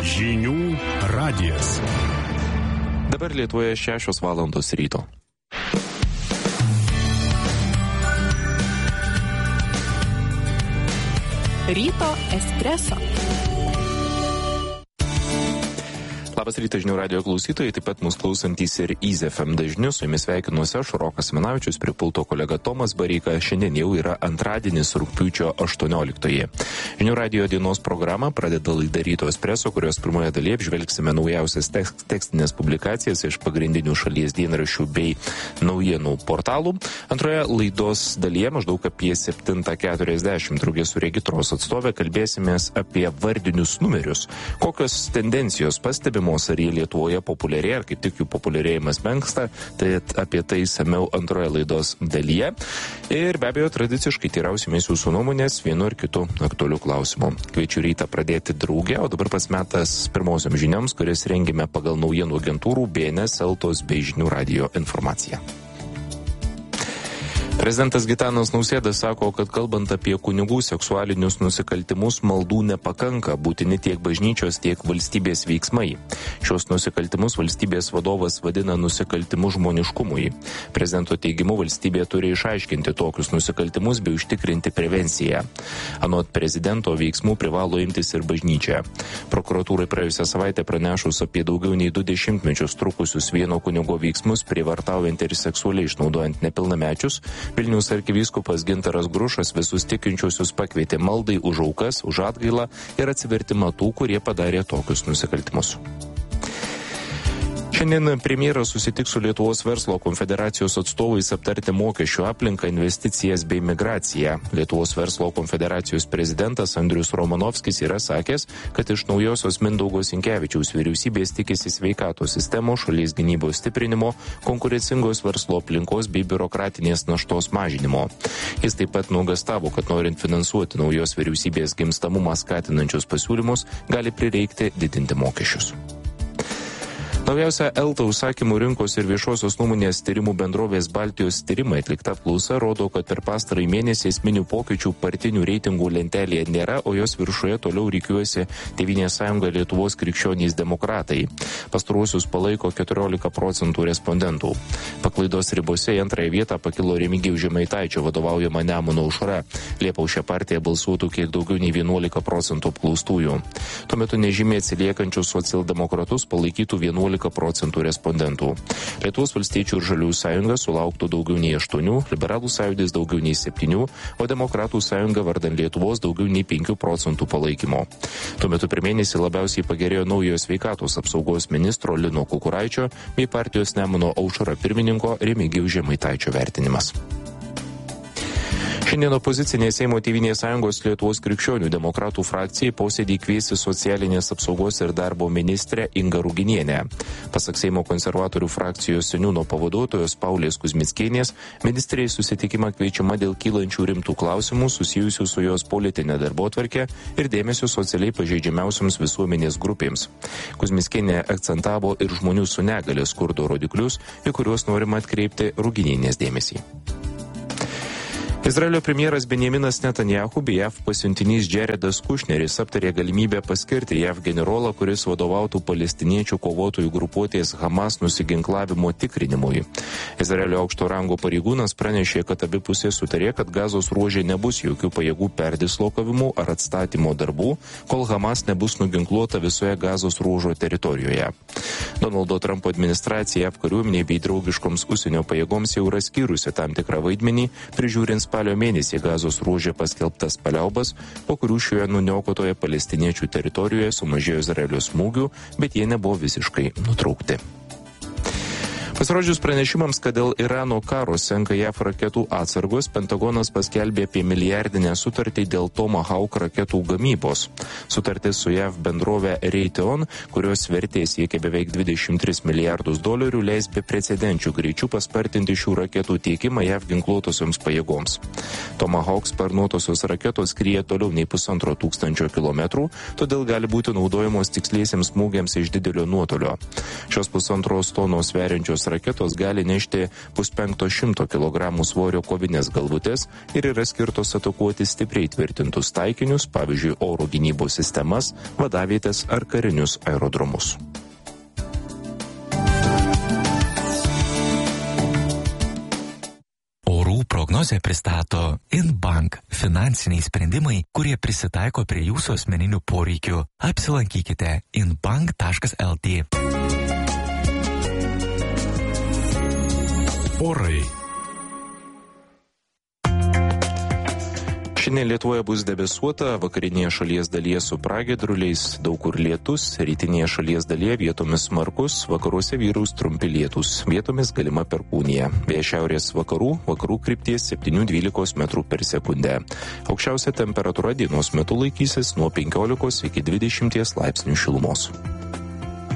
Žinių radijas. Dabar Lietuvoje 6 valandos ryto. Ryto espreso. Labas rytas žinių radijo klausytojai, taip pat mūsų klausantys ir IZFM dažnius. Su jumis sveikinuosi aš, Rokas Minavičius, prie pulto kolega Tomas Bareika. Šiandien jau yra antradienis, rugpjūčio 18. Žinių radijo dienos programą pradeda laida Ryto espreso, kurios pirmoje dalyje apžvelgsime naujausias tekstinės publikacijas iš pagrindinių šalies dienraščių bei naujienų portalų. Antroje laidos dalyje maždaug apie 7:40 draugės su Regitros atstovė kalbėsimės apie vardinius numerius. Kokios tendencijos pastebimo, ar jie Lietuvoje populiarėja, ar kaip tik jų populiarėjimas menksta, tai apie tai išsamiau antroje laidos dalyje. Ir be abejo, tradiciškai teirausimės jūsų nuomonės vienu ar kitu aktualiu klausimu. Kviečiu rytą pradėti drauge, o dabar pats metas pirmosiom žinioms, kurias rengime pagal naujienų agentūrų BNS, Eltos bei Žinių radijo informaciją. Prezidentas Gitanas Nausėda sako, kad kalbant apie kunigų seksualinius nusikaltimus, maldų nepakanka, būtini tiek bažnyčios, tiek valstybės veiksmai. Šios nusikaltimus valstybės vadovas vadina nusikaltimu žmoniškumui. Prezidento teigimu, valstybė turi išaiškinti tokius nusikaltimus bei užtikrinti prevenciją. Anot prezidento, veiksmų privalo imtis ir bažnyčia. Prokuratūrai praėjusią savaitę pranešus apie daugiau nei 2 dešimtmečius trukusius vieno kunigo veiksmus, prievartaujant ir seksualiai išnaudojant nepilnamečius, Vilniaus arkivyskupas Gintaras Grušas visus tikinčiuosius pakvietė maldai už aukas, už atgailą ir atsivertimą tų, kurie padarė tokius nusikaltimus. Šiandien premjeras susitiks su Lietuvos verslo konfederacijos atstovais aptarti mokesčių aplinką, investicijas bei migraciją. Lietuvos verslo konfederacijos prezidentas Andrius Romanovskis yra sakęs, kad iš naujosios Mindaugo Sinkevičiaus vyriausybės tikisi sveikatos sistemos, šalies gynybos stiprinimo, konkurencingos verslo aplinkos bei biurokratinės naštos mažinimo. Jis taip pat nuogastavo, kad norint finansuoti naujos vyriausybės gimstamumą skatinančius pasiūlymus, gali prireikti didinti mokesčius. Naujausia Elta užsakymų rinkos ir viešosios nuomonės tyrimų bendrovės Baltijos tyrimai atlikta apklausa rodo, kad per pastarąjį mėnesį esminių pokyčių partinių reitingų lentelėje nėra, o jos viršuje toliau rikiuojasi Tėvynės sąjunga Lietuvos krikščionys demokratai. Pastaruosius palaiko 14% respondentų. Paklaidos ribose į antrąją vietą pakilo Remigijaus Žemaitaičio vadovaujama Nemuno aušra. Liepą už šią partiją balsuotų kiek daugiau nei 11% apklaustųjų. Tuo metu nežymiai atsiliekančius socialdemokratus palaikytų 11% respondentų. Lietuvos valstiečių ir žaliųjų sąjunga sulauktų daugiau nei 8, liberalų sąjūdis daugiau nei 7, o demokratų sąjunga vardan Lietuvos daugiau nei 5% palaikymo. Tuo metu per mėnesį labiausiai pagerėjo naujojo sveikatos apsaugos ministro Lino Kukuraičio bei partijos Nemuno aušra pirmininko Remigijaus Žemaitaičio vertinimas. Šiandien opozicinė Seimo Tėvynės sąjungos Lietuvos krikščionių demokratų frakcijai posėdį kviesi socialinės apsaugos ir darbo ministrė Inga Ruginienė. Pasak Seimo konservatorių frakcijos seniūno pavaduotojos Paulės Kuzmickienės, ministrė į susitikimą kviečiama dėl kylančių rimtų klausimų susijusių su jos politinė darbotvarkė ir dėmesio socialiai pažeidžiamiausiams visuomenės grupėms. Kuzmickienė akcentavo ir žmonių su negalia skurdo rodiklius, į kuriuos norima atkreipti Ruginienės dėmesį. Izraelio premjeras Benjaminas Netanyahu bei JAV pasiuntinys Jaredas Kušneris aptarė galimybę paskirti JAV generolą, kuris vadovautų palestiniečių kovotojų grupuotės Hamas nusiginklavimo tikrinimui. Izraelio aukšto rango pareigūnas pranešė, kad abi pusės sutarė, kad Gazos ruože nebus jokių pajėgų perdislokavimų ar atstatymo darbų, kol Hamas nebus nuginkluota visoje Gazos ruožo teritorijoje. Donaldo Trumpo administracija JAV kariuomeniai bei draugiškoms užsienio pajėgoms jau yra skyrusi tam tikrą vaidmenį, prižiūrint spalio mėnesį Gazos ruože paskelbtas paliaubas, po kurių šioje nuniokotoje palestiniečių teritorijoje sumažėjo Izraelio smūgių, bet jie nebuvo visiškai nutraukti. Pasirodžius pranešimams, kad dėl Irano karo senka JAV raketų atsargos, Pentagonas paskelbė apie milijardinę sutartį dėl Tomahawk raketų gamybos. Sutartis su JAV bendrove Raytheon, kurios vertė siekia beveik $23 milijardus, leis beprecedenčių greičių paspartinti šių raketų tiekimą JAV ginkluotosioms pajėgoms. Tomahawk sparnuotosios raketos skrieja toliau nei 1500 km, todėl gali būti naudojamos tiksliesiems smūgiams iš didelio nuotolio. Šios 1,5 tonos sveriančios raketos gali nešti 150 kg svorio kovinės galvutės ir yra skirtos atakuoti stipriai tvirtintus taikinius, pavyzdžiui, oro gynybos sistemas, vadavietės ar karinius aerodromus. Prognozę pristato InBank – finansiniai sprendimai, kurie prisitaiko prie jūsų asmeninių poreikių. Apsilankykite inbank.lt. Orai. Šiandien Lietuvoje bus debesuota, vakarinėje šalies dalyje su pragiedruliais, daug kur lietus, rytinėje šalies dalyje vietomis smarkus, vakaruose vyraus trumpi lietūs, vietomis galima perkūnija. Vėjas šiaurės vakarų krypties 7-12 metrų per sekundę. Aukščiausia temperatūra dienos metu laikysis nuo 15 iki 20 laipsnių šilumos.